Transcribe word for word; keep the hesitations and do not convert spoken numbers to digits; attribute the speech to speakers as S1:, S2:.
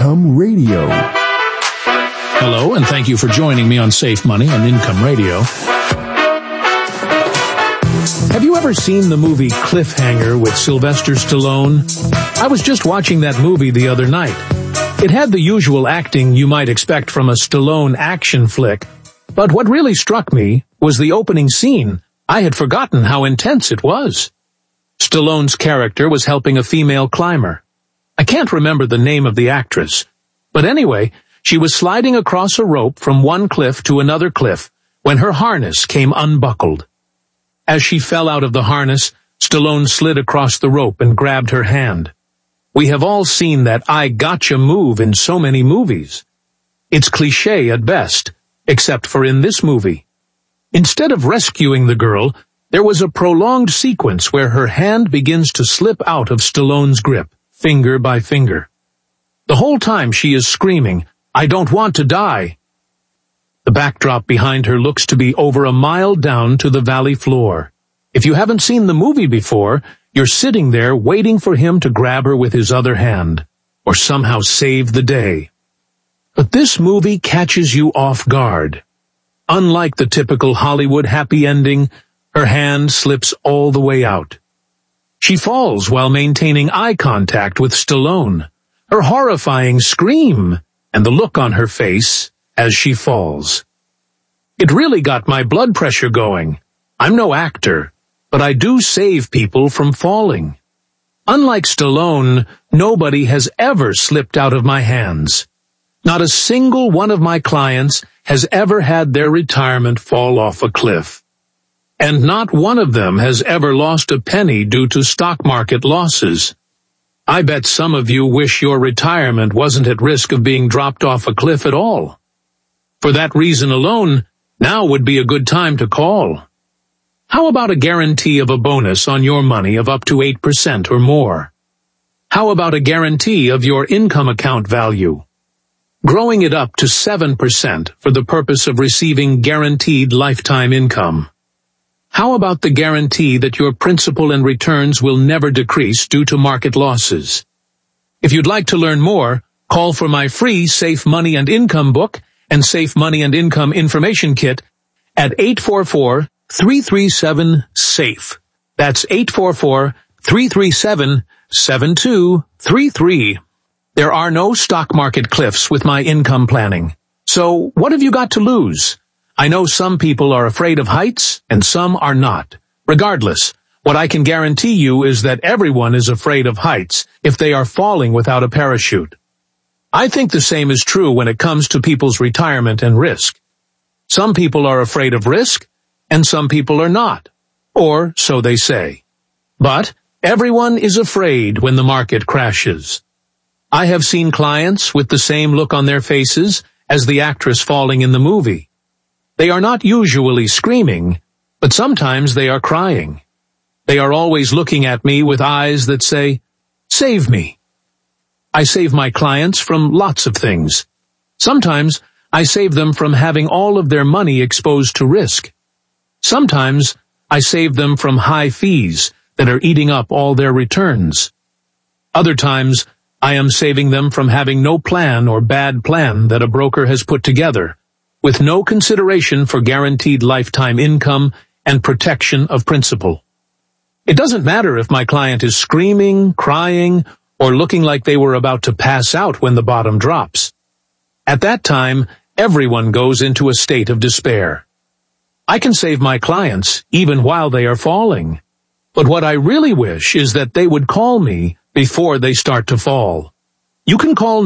S1: Income Radio.
S2: Hello, and thank you for joining me on Safe Money and Income Radio. Have you ever seen the movie Cliffhanger with Sylvester Stallone? I was just watching that movie the other night. It had the usual acting you might expect from a Stallone action flick, but what really struck me was the opening scene. I had forgotten how intense it was. Stallone's character was helping a female climber. I can't remember the name of the actress, but anyway, she was sliding across a rope from one cliff to another cliff when her harness came unbuckled. As she fell out of the harness, Stallone slid across the rope and grabbed her hand. We have all seen that I gotcha move in so many movies. It's cliché at best, except for in this movie. Instead of rescuing the girl, there was a prolonged sequence where her hand begins to slip out of Stallone's grip, finger by finger. The whole time she is screaming, "I don't want to die." The backdrop behind her looks to be over a mile down to the valley floor. If you haven't seen the movie before, you're sitting there waiting for him to grab her with his other hand, or somehow save the day. But this movie catches you off guard. Unlike the typical Hollywood happy ending, her hand slips all the way out. She falls while maintaining eye contact with Stallone, her horrifying scream, and the look on her face as she falls. It really got my blood pressure going. I'm no actor, but I do save people from falling. Unlike Stallone, nobody has ever slipped out of my hands. Not a single one of my clients has ever had their retirement fall off a cliff. And not one of them has ever lost a penny due to stock market losses. I bet some of you wish your retirement wasn't at risk of being dropped off a cliff at all. For that reason alone, now would be a good time to call. How about a guarantee of a bonus on your money of up to eight percent or more? How about a guarantee of your income account value, growing it up to seven percent for the purpose of receiving guaranteed lifetime income? How about the guarantee that your principal and returns will never decrease due to market losses? If you'd like to learn more, call for my free Safe Money and Income book and Safe Money and Income Information Kit at eight four four, three three seven, SAFE. That's eight four four, three three seven, seven two three three. There are no stock market cliffs with my income planning. So what have you got to lose? I know some people are afraid of heights and some are not. Regardless, what I can guarantee you is that everyone is afraid of heights if they are falling without a parachute. I think the same is true when it comes to people's retirement and risk. Some people are afraid of risk and some people are not, or so they say. But everyone is afraid when the market crashes. I have seen clients with the same look on their faces as the actress falling in the movie. They are not usually screaming, but sometimes they are crying. They are always looking at me with eyes that say, "Save me." I save my clients from lots of things. Sometimes I save them from having all of their money exposed to risk. Sometimes I save them from high fees that are eating up all their returns. Other times I am saving them from having no plan or bad plan that a broker has put together, with no consideration for guaranteed lifetime income and protection of principal. It doesn't matter if my client is screaming, crying, or looking like they were about to pass out when the bottom drops. At that time, everyone goes into a state of despair. I can save my clients even while they are falling. But what I really wish is that they would call me before they start to fall. You can call